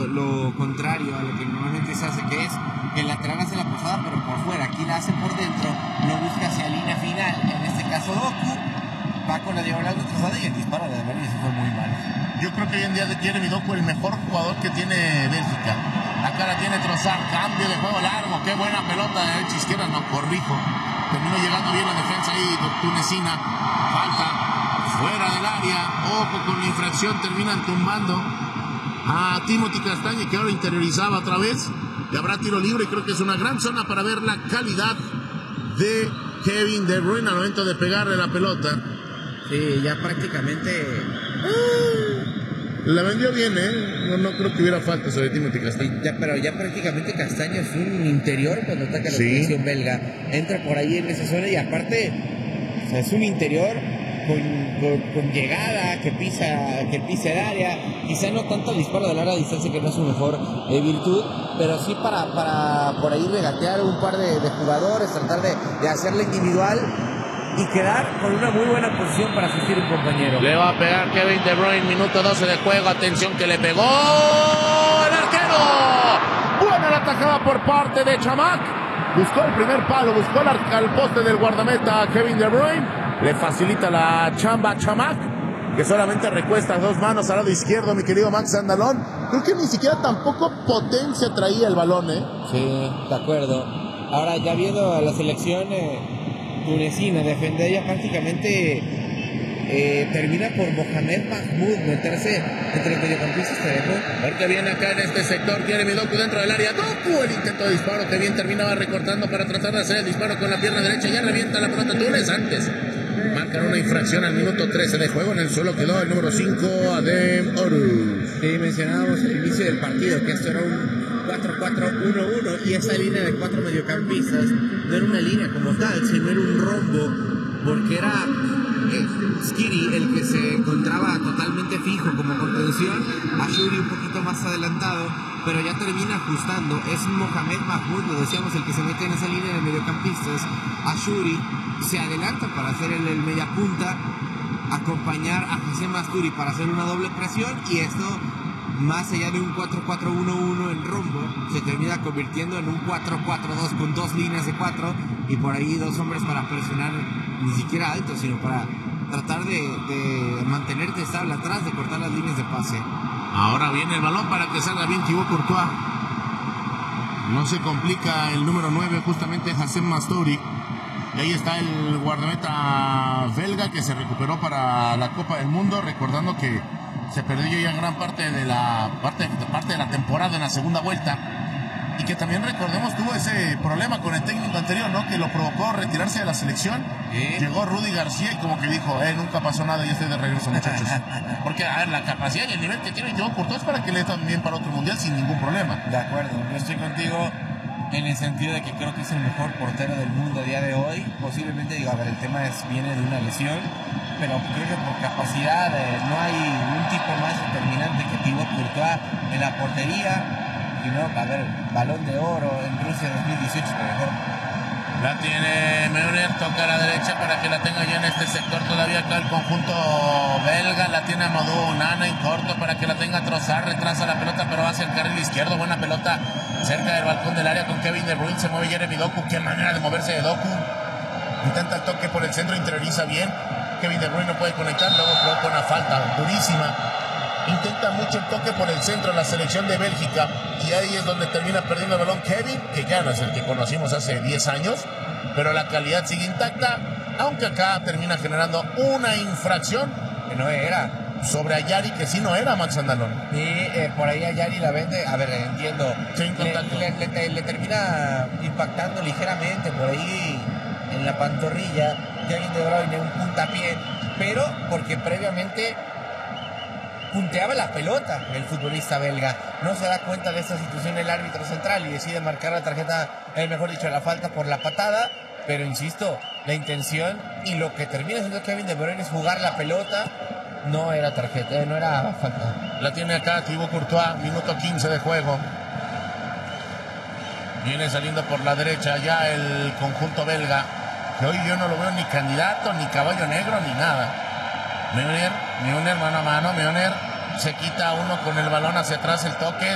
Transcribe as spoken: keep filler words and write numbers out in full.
lo contrario a lo que normalmente se hace, que es que el lateral hace la posada pero por fuera. Aquí la hace por dentro, lo busca hacia línea final, en este caso Doku, va con la diagonal retrasada y el disparo de Bernie fue muy mal. Yo creo que hoy en día de Jeremy Doku el mejor jugador que tiene Bélgica. Acá la tiene Trossard, cambio de juego largo, qué buena pelota de derecha izquierda, no, corrijo. Terminó llegando bien la defensa ahí, tunecina, falta fuera del área, ojo con la infracción, terminan tumbando a Timothy Castagne, que ahora interiorizaba otra vez, y habrá tiro libre, y creo que es una gran zona para ver la calidad de Kevin De Bruyne al momento de pegarle la pelota. Sí, ya prácticamente... La vendió bien, ¿eh? No, no creo que hubiera falta sobre Timothy Castagne. Ya, pero ya prácticamente Castaño es un interior cuando ataca la sí. selección belga. Entra por ahí en esa zona y aparte, o sea, es un interior con, con, con llegada, que pisa, que pisa el área. Quizá no tanto el disparo de larga distancia, que no es su mejor eh, virtud, pero sí para, para por ahí regatear un par de, de jugadores, tratar de, de hacerla individual y quedar con una muy buena posición para asistir a un compañero. Le va a pegar Kevin De Bruyne, minuto doce de juego, atención que le pegó el arquero. Buena la tajada por parte de Chamakh. Buscó el primer palo, buscó el al poste del guardameta Kevin De Bruyne. Le facilita la chamba a Chamakh, que solamente recuesta dos manos al lado izquierdo, mi querido Max Andalón. Creo que ni siquiera tampoco potencia traía el balón, ¿eh? Sí, de acuerdo. Ahora ya viendo a la selección... Eh... tunecina, defender ella prácticamente eh, termina por Mohamed Mahmoud meterse entre los mediocampistas. Porque viene acá en este sector Jeremy Doku dentro del área. Doku, el intento de disparo que bien terminaba recortando para tratar de hacer el disparo con la pierna derecha. Ya revienta la pelota Túnez antes. Marcan una infracción al minuto trece de juego. En el suelo quedó el número cinco, Adem Oruz. Sí, mencionábamos al inicio del partido que esto era un cuatro cuatro uno uno y esa línea de cuatro mediocampistas no era una línea como tal, sino era un rombo, porque era eh, Skiri el que se encontraba totalmente fijo como contención, Ashuri un poquito más adelantado, pero ya termina ajustando. Es Mohamed Mahmoud, lo decíamos, el que se mete en esa línea de mediocampistas. Ashuri se adelanta para hacer el, el media punta, acompañar a Hacem Asturi para hacer una doble presión, y esto, más allá de un cuatro cuatro uno uno en rombo, se termina convirtiendo en un cuatro cuatro dos con dos líneas de cuatro y por ahí dos hombres para presionar, ni siquiera alto, sino para tratar de, de mantenerte estable atrás, de cortar las líneas de pase. Ahora viene el balón para que salga bien Thibaut Courtois. No se complica el número nueve, justamente Hacem Mastouri. Y ahí está el guardameta belga que se recuperó para la Copa del Mundo, recordando que se perdió ya gran parte de la parte, parte de la temporada en la segunda vuelta, y que también, recordemos, tuvo ese problema con el técnico anterior, ¿no? Que lo provocó retirarse de la selección. ¿Eh? Llegó Rudy García y como que dijo, eh, nunca pasó nada y estoy de regreso, muchachos. Porque, a ver, la capacidad y el nivel que tiene Thibaut Courtois es para que le dé también para otro mundial sin ningún problema. De acuerdo, yo estoy contigo en el sentido de que creo que es el mejor portero del mundo a día de hoy. Posiblemente, digo, a ver, el tema es, viene de una lesión, pero creo que por capacidad eh, no hay un tipo más determinante que Thibaut Courtois en la portería. Y no, a ver, balón de oro en Rusia dos mil dieciocho, por mejor. La tiene Meunier, toca a la derecha para que la tenga ya en este sector todavía acá el conjunto belga. La tiene Amadou Onana en corto para que la tenga Trossard, retrasa la pelota pero hacia el carril izquierdo. Buena pelota cerca del balcón del área con Kevin De Bruyne. Se mueve Jeremy Doku, qué manera de moverse de Doku. Intenta el toque por el centro, interioriza bien. Kevin De Bruyne no puede conectar, luego provoca una falta durísima. Intenta mucho el toque por el centro la selección de Bélgica, y ahí es donde termina perdiendo el balón Kevin, que ya no es el que conocimos hace diez años, pero la calidad sigue intacta, aunque acá termina generando una infracción que no era sobre Ayari, que sí no era, Max Andalón. Sí, eh, por ahí Ayari la vende, a ver, entiendo, Sin contacto. Le, le, le, le termina impactando ligeramente por ahí en la pantorrilla, Kevin De Bruyne un puntapié, pero porque previamente punteaba la pelota el futbolista belga. No se da cuenta de esta situación el árbitro central y decide marcar la tarjeta, eh, mejor dicho, la falta por la patada. Pero insisto, la intención y lo que termina siendo Kevin De Bruyne es jugar la pelota. No era tarjeta, eh, no era falta. La tiene acá Thibaut Courtois, minuto quince de juego. Viene saliendo por la derecha ya el conjunto belga, que hoy yo no lo veo ni candidato, ni caballo negro, ni nada. Meunier, Meunier mano a mano, Meunier se quita uno con el balón hacia atrás, el toque